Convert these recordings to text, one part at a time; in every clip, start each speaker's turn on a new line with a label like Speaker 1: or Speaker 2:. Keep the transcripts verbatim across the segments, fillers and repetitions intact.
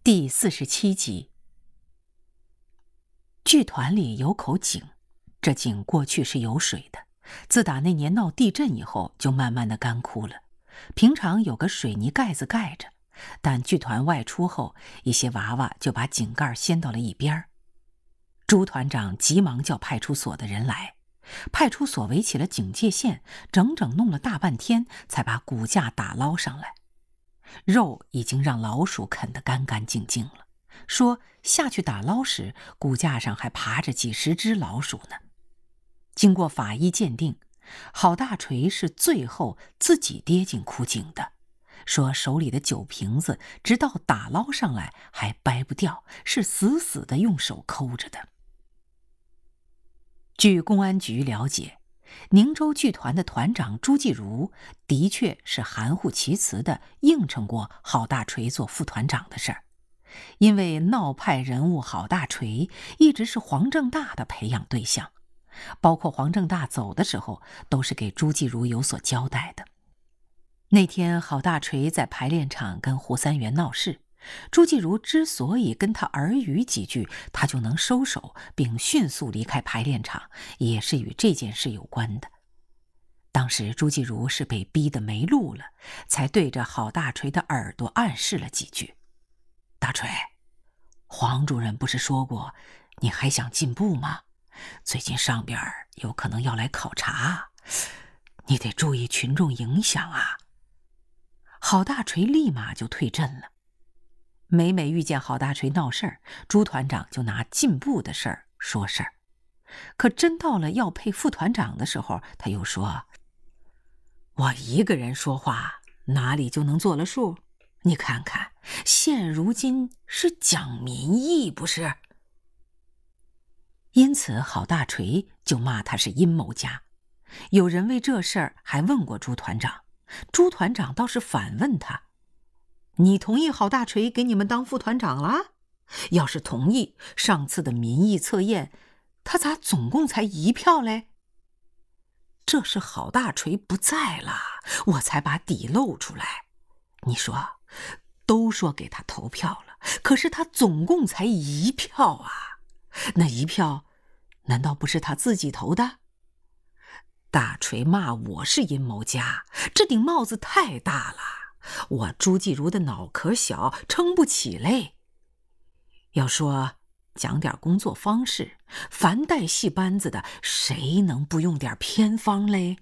Speaker 1: 第四十七集。剧团里有口井，这井过去是有水的，自打那年闹地震以后就慢慢的干枯了，平常有个水泥盖子盖着，但剧团外出后，一些娃娃就把井盖掀到了一边。朱团长急忙叫派出所的人来，派出所围起了警戒线，整整弄了大半天才把骨架打捞上来。肉已经让老鼠啃得干干净净了，说下去打捞时骨架上还爬着几十只老鼠呢。经过法医鉴定，郝大锤是最后自己跌进枯井的，说手里的酒瓶子直到打捞上来还掰不掉，是死死地用手抠着的。据公安局了解，宁州剧团的团长朱继如的确是含糊其辞地应承过郝大锤做副团长的事儿，因为闹派人物郝大锤一直是黄正大的培养对象，包括黄正大走的时候都是给朱继如有所交代的。那天郝大锤在排练场跟胡三元闹事，朱继如之所以跟他耳语几句，他就能收手并迅速离开排练场，也是与这件事有关的。当时朱继如是被逼得没路了，才对着郝大锤的耳朵暗示了几句。大锤，黄主任不是说过你还想进步吗？最近上边有可能要来考察，你得注意群众影响啊。郝大锤立马就退阵了。每每遇见郝大锤闹事儿，朱团长就拿进步的事儿说事儿。可真到了要配副团长的时候，他又说，我一个人说话哪里就能做了数？你看看现如今是讲民意不是？因此郝大锤就骂他是阴谋家。有人为这事儿还问过朱团长，朱团长倒是反问他，你同意郝大锤给你们当副团长了？要是同意，上次的民意测验他咋总共才一票嘞？这是郝大锤不在了，我才把底露出来。你说，都说给他投票了，可是他总共才一票啊，那一票难道不是他自己投的？大锤骂我是阴谋家，这顶帽子太大了，我朱继如的脑壳小，撑不起嘞。要说讲点工作方式，凡带戏班子的，谁能不用点偏方嘞？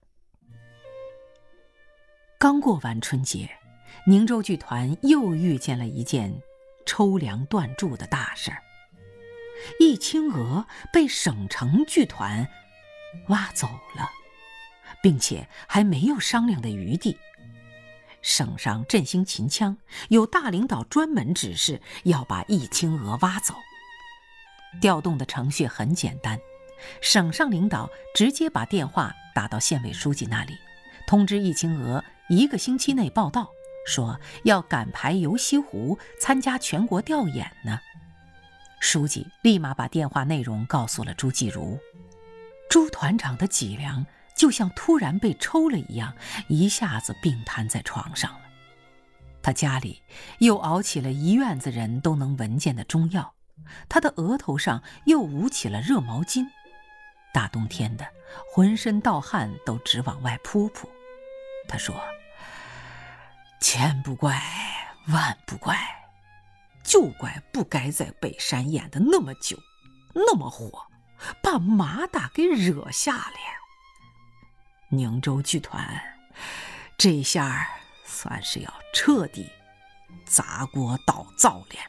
Speaker 1: 刚过完春节，宁州剧团又遇见了一件抽梁断柱的大事儿。易清娥被省城剧团挖走了，并且还没有商量的余地。省上振兴秦腔，有大领导专门指示要把易清娥挖走。调动的程序很简单，省上领导直接把电话打到县委书记那里，通知易清娥一个星期内报到，说要赶排游西湖参加全国调演呢。书记立马把电话内容告诉了朱继如。朱团长的脊梁就像突然被抽了一样，一下子病瘫在床上了。他家里又熬起了一院子人都能闻见的中药，他的额头上又捂起了热毛巾。大冬天的，浑身盗汗都直往外扑扑。他说，千不怪万不怪，就怪不该在北山演的那么久那么火，把马大给惹下了。宁州剧团这下算是要彻底砸锅倒灶了。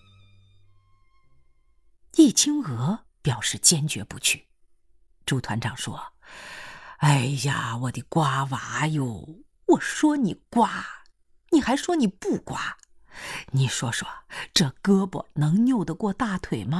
Speaker 1: 易清娥表示坚决不去。朱团长说，哎呀，我的瓜娃哟，我说你瓜，你还说你不瓜，你说说这胳膊能拗得过大腿吗？